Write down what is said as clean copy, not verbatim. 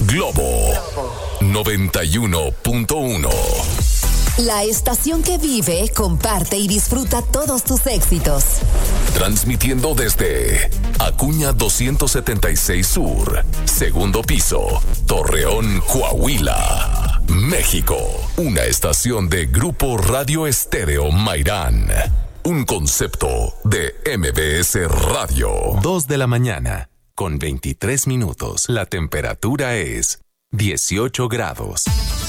Globo 91.1. La estación que vive, comparte y disfruta todos tus éxitos. Transmitiendo desde Acuña 276 Sur, segundo piso, Torreón, Coahuila, México. Una estación de Grupo Radio Estéreo Mairán. Un concepto de MBS Radio. 2 de la mañana, con 23 minutos. La temperatura es 18 grados.